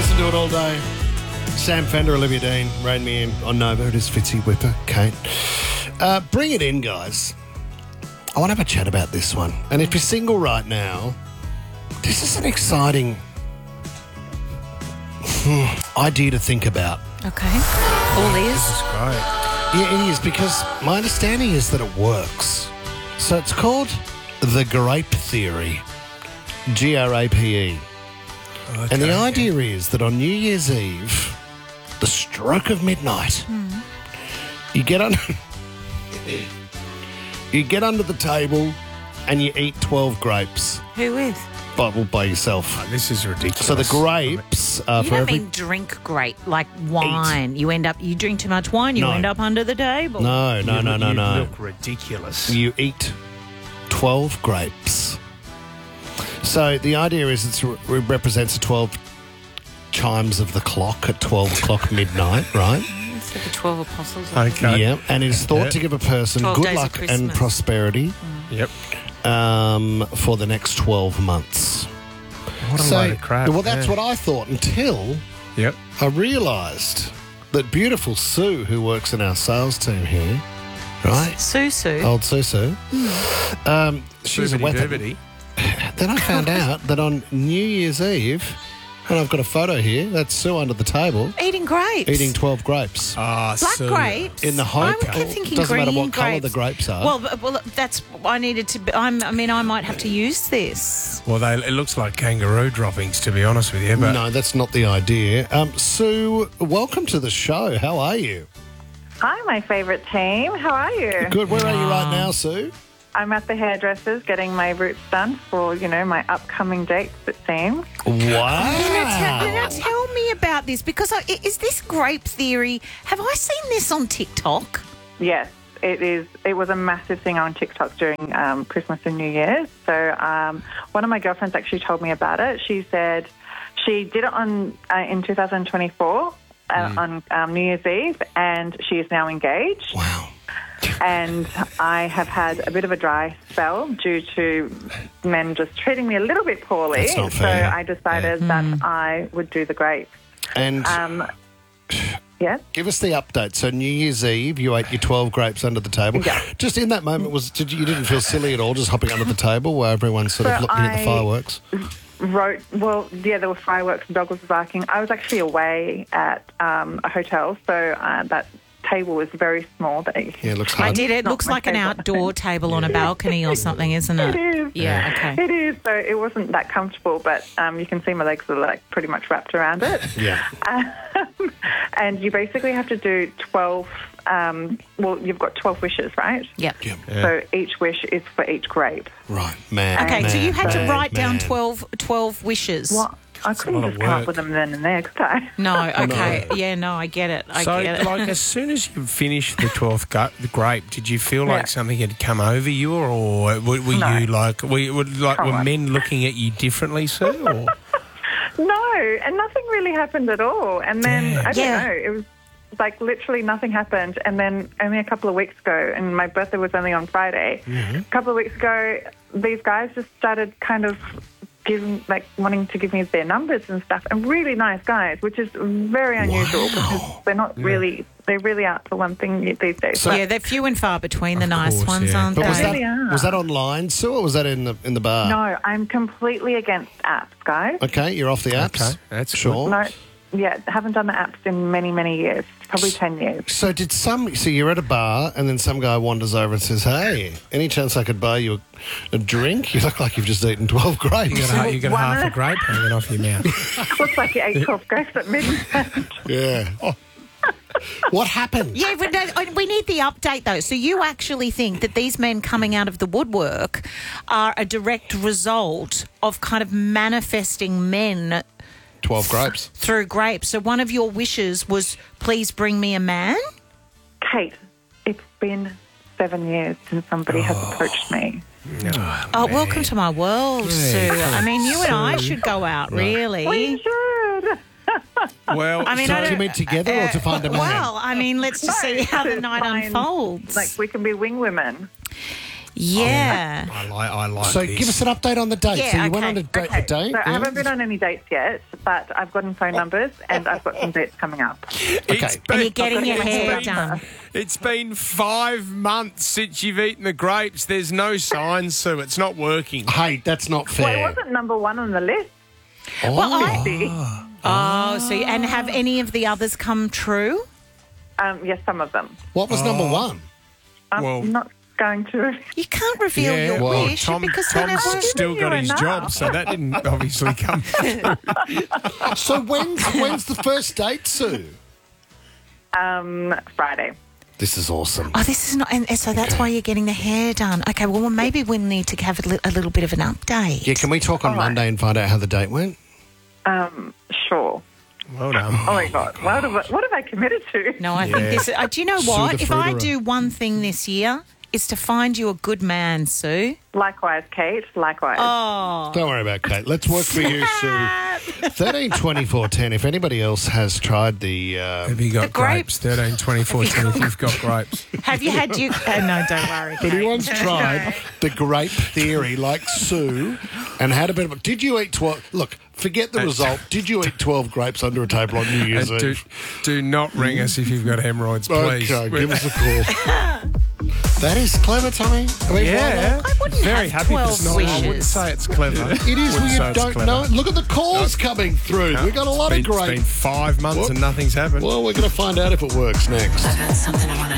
listen to it all day. Sam Fender, Olivia Dean, Rain Me In on Nova. It is Fitzy, Whipper, Kate. Bring it in, guys. I want to have a chat about this one. And if you're single right now, this is an exciting idea to think about. Okay. All ears. This is great. Yeah, it is, because my understanding is that it works. So it's called the grape theory. GRAPE. Okay, And the idea is that on New Year's Eve, the stroke of midnight, you get under the table and you eat 12 grapes Who with? by yourself. Oh, this is ridiculous. So the grapes are You for don't every... mean drink great, like wine. You drink too much wine, you No. end up under the table. No. You look ridiculous. You eat 12 grapes. So the idea is it represents the 12 chimes of the clock at 12 o'clock midnight, right? It's like the 12 apostles. Okay. Yeah, and it is thought to give a person 12 good days of luck and Christmas. prosperity Yep. for the next 12 months. What a load of crap. Well, that's yeah. what I thought until Yep. I realised that beautiful Sue, who works in our sales team here, right? Susu. Old Susu. She's a Doobity weapon. doobity. Then I found out that on New Year's Eve, and I've got a photo here, that's Sue under the table Eating grapes. eating 12 grapes. Ah, Black so- grapes. In the hope, I'm thinking doesn't matter green what colour grapes. the grapes are. Well, that's I needed to. I might have to use this. Well, it looks like kangaroo droppings, to be honest with you. But No, that's not the idea. Sue, welcome to the show. How are you? Hi, my favourite team. How are you? Good. Where are you right now, Sue? I'm at the hairdressers getting my roots done for, my upcoming dates, it seems. Wow. Now tell me about this, because is this grape theory? Have I seen this on TikTok? Yes, it is. It was a massive thing on TikTok during Christmas and New Year's. So one of my girlfriends actually told me about it. She said she did it in 2024 on New Year's Eve, and she is now engaged. Wow. And I have had a bit of a dry spell due to men just treating me a little bit poorly. That's not so fair. I decided that I would do the grapes. And Yeah. give us the update. So New Year's Eve, you ate your 12 grapes under the table. Yeah. Just in that moment, you didn't feel silly at all, just hopping under the table while everyone's sort of So looking at the fireworks? There were fireworks, the dog was barking. I was actually away at a hotel, so that table was very small. Yeah, it looks hard. I did. It Not looks my like an favourite. outdoor table on a balcony or something, isn't it? It is. Yeah. Okay. It is. So it wasn't that comfortable, but you can see my legs are like pretty much wrapped around it. Yeah. And you basically have to do 12. You've got 12 wishes, right? Yep. Yeah. So each wish is for each grape. Right. Man. Okay, so you had to man, write down man. 12 wishes. What? I couldn't lot of just come work. up with them then and there, could I? No, okay. Yeah, no, I get it. I so, get it. like, as soon as you finished the 12th grape, did you feel like Yeah. something had come over you, or were No. you like, were on. men looking at you differently, Sue? Or? No, and nothing really happened at all. And then, I don't Yeah. know, it was like literally nothing happened. And then only a couple of weeks ago, and my birthday was only on Friday, a couple of weeks ago, these guys just started kind of wanting to give me their numbers and stuff, and really nice guys, which is very unusual because they're not really, they really aren't the one thing these days. So- Yeah, they're few and far between the nice course, ones, yeah. aren't But they? Really are. was that online, Sue, or was that in the bar? No, I'm completely against apps, guys. Okay, you're off the apps. Okay, that's sure. No, haven't done the apps in many, many years, probably 10 years. So you're at a bar and then some guy wanders over and says, "Hey, any chance I could buy you a drink? You look like you've just eaten 12 grapes." You got half a grape hanging off your mouth. Looks like you ate 12 grapes at midnight. Yeah. What happened? Yeah, but no, we need the update though. So you actually think that these men coming out of the woodwork are a direct result of kind of manifesting men 12 grapes. through grapes? So one of your wishes was, please bring me a man? Kate, it's been 7 years since somebody has approached me. Oh, welcome to my world, Sue. I mean, you and I Sue. should go out, We really. should. Well, I mean, So I do you don't- mean together or to find a man? Well, I mean, let's just see how the to night find, unfolds. Like, we can be wing women. Yeah. I like So this. give us an update on the date. Yeah, so you went okay. on a date. Okay, so I haven't been on any dates yet, but I've gotten phone numbers and I've got some dates coming up. Okay. And you're getting your hair done. It's been 5 months since you've eaten the grapes. There's no signs, Sue. It's not working. Hey, that's not Well, fair. it wasn't number one on the list. And have any of the others come true? Yes, some of them. What was number one? I'm Well- not going to. You can't reveal your well, wish because then Tom's it's still got his enough. job, so that didn't obviously come through. So when's the first date, Sue? Friday. This is awesome. Oh, this is not, and so that's why you're getting the hair done. Okay, well, maybe we need to have a little bit of an update. Yeah, can we talk on Monday and find out how the date went? Sure. Well done. Oh my God. What have I committed to? No, I think this. Do you know Sue what? the If I fruiterer. do one thing this year, it's to find you a good man, Sue. Likewise, Kate. Likewise. Oh, Don't worry about Kate. Let's work for you, Sue. 13 24 10. If anybody else has tried the... Have you got The grapes. 13, 24, 10 if you've got grapes? have you had you? No, don't worry. But anyone's tried the grape theory like Sue and had a bit of... Did you eat 12... Look, forget the result. Did you eat 12 grapes under a table on New Year's And Eve? do not ring us if you've got hemorrhoids, please. Okay, give us a call. That is clever, Tommy. I mean, Yeah, I wouldn't very have happy 12 for Snowy. I wouldn't wishes. say it's clever. It is when you don't know. Look at the calls coming through. We've got a lot of It's been great... 5 months What? and nothing's happened. Well, we're going to find out if it works next. I've got something I want to